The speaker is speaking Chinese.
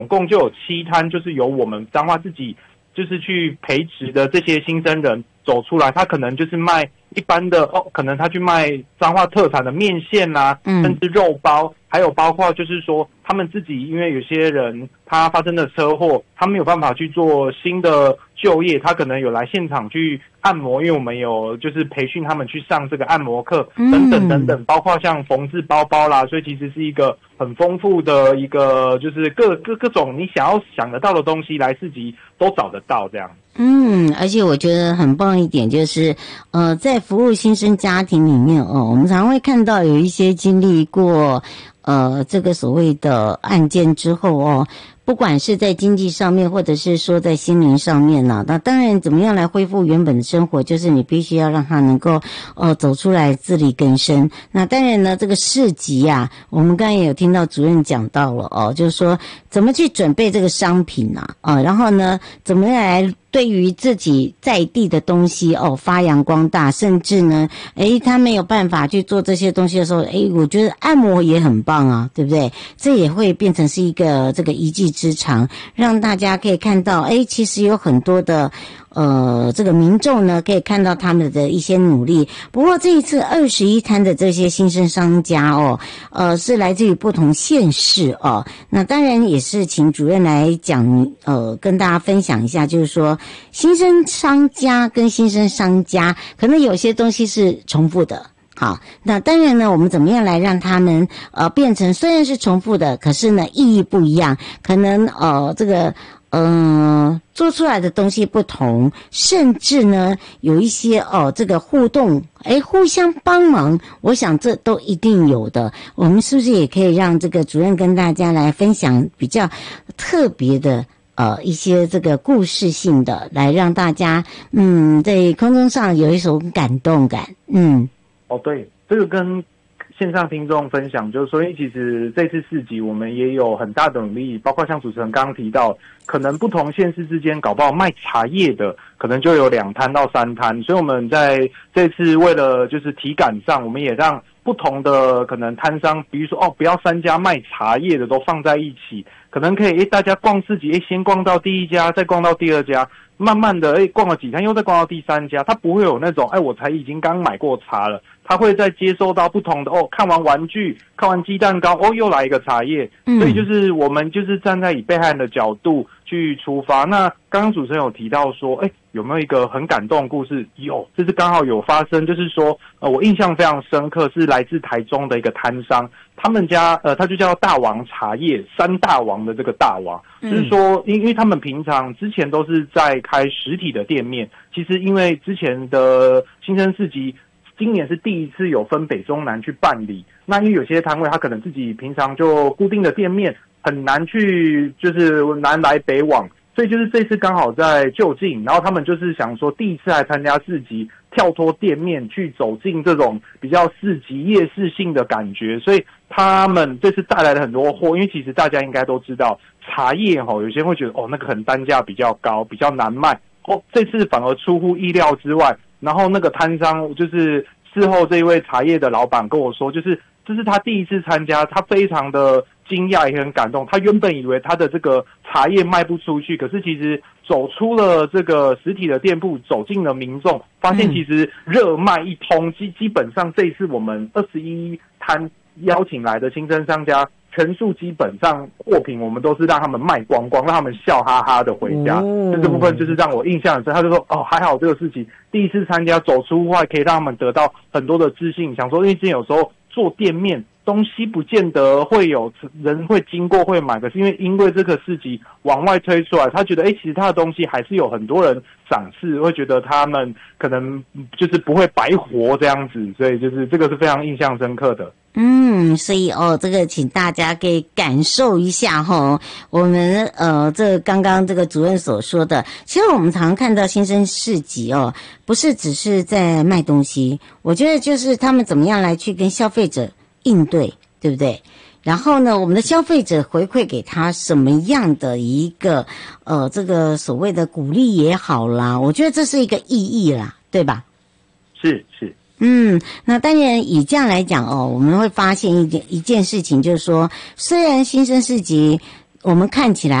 共就有7摊，就是由我们彰化自己就是去培植的这些新生人走出来，他可能就是卖一般的可能他去卖彰化特产的面线啦，甚至肉包，还有包括就是说他们自己，因为有些人他发生了车祸，他没有办法去做新的就业，他可能有来现场去按摩，因为我们有就是培训他们去上这个按摩课等等等等，包括像缝制包包啦，所以其实是一个很丰富的一个就是各种你想得到的东西来市集都找得到这样。 而且我觉得很棒一点就是在服务新生家庭里面我们常会看到有一些经历过这个所谓的案件之后不管是在经济上面或者是说在心灵上面那当然怎么样来恢复原本的生活，就是你必须要让他能够走出来自力更生。那当然呢，这个市集我们刚才也有听到主任讲到了就是说怎么去准备这个商品然后呢怎么样来对于自己在地的东西发扬光大，甚至呢他没有办法去做这些东西的时候我觉得按摩也很棒啊，对不对？这也会变成是一个这个一技之长，让大家可以看到其实有很多的这个民众呢可以看到他们的一些努力。不过这一次21摊的这些新生商家是来自于不同县市那当然也是请主任来讲跟大家分享一下，就是说新生商家跟新生商家可能有些东西是重复的。好，那当然呢，我们怎么样来让他们变成虽然是重复的，可是呢意义不一样，可能这个做出来的东西不同，甚至呢有一些这个互动互相帮忙，我想这都一定有的。我们是不是也可以让这个主任跟大家来分享比较特别的一些这个故事性的，来让大家在空中上有一种感动感。 对，这个跟线上听众分享，就是说，因为其实这次市集我们也有很大的努力，包括像主持人刚刚提到，可能不同县市之间搞不好卖茶叶的，可能就有2摊到3摊，所以我们在这次为了就是体感上，我们也让不同的可能摊商，比如说不要3家卖茶叶的都放在一起，可能可以大家逛市集先逛到第1家，再逛到第2家。慢慢的逛了几摊又再逛到第3家，他不会有那种我才已经刚买过茶了，他会再接收到不同的看完玩具，看完鸡蛋糕又来一个茶叶，所以就是我们就是站在以被害人的角度去出发。那刚刚主持人有提到说有没有一个很感动的故事？有，这是刚好有发生，就是说我印象非常深刻，是来自台中的一个摊商，他们家他就叫大王茶叶，3大王的这个大王，就是说因为他们平常之前都是在开实体的店面，其实因为之前的新生市集今年是第一次有分北中南去办理，那因为有些摊位他可能自己平常就固定的店面很难去就是南来北往，所以就是这次刚好在就近，然后他们就是想说第一次来参加市集，跳脱店面去走进这种比较市集夜市性的感觉，所以他们这次带来了很多货。因为其实大家应该都知道茶叶有些人会觉得那个可能单价比较高，比较难卖这次反而出乎意料之外。然后那个摊商就是事后这一位茶叶的老板跟我说，就是这是他第一次参加，他非常的惊讶也很感动。他原本以为他的这个茶叶卖不出去，可是其实走出了这个实体的店铺，走进了民众，发现其实热卖一通。基本上这一次我们21摊邀请来的新生商家，全数基本上货品我们都是让他们卖光光，让他们笑哈哈的回家。这部分就是让我印象很深。他就说还好这个事情第一次参加，走出户外可以让他们得到很多的自信。想说因为之前有时候做店面东西不见得会有人会经过会买，可是因为这个市集往外推出来，他觉得其实他的东西还是有很多人赏识，会觉得他们可能就是不会白活这样子，所以就是这个是非常印象深刻的。 所以这个请大家可以感受一下我们这刚刚这个主任所说的，其实我们常常看到新生市集不是只是在卖东西，我觉得就是他们怎么样来去跟消费者应对，对不对？然后呢，我们的消费者回馈给他什么样的一个这个所谓的鼓励也好啦，我觉得这是一个意义啦，对吧？ 是。 那当然以这样来讲我们会发现一件事情，就是说虽然新生市集我们看起来